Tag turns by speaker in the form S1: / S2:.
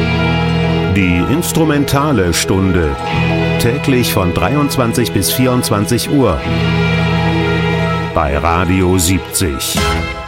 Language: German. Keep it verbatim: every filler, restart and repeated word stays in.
S1: Die instrumentale Stunde. Täglich von dreiundzwanzig bis vierundzwanzig Uhr. Bei Radio siebzig.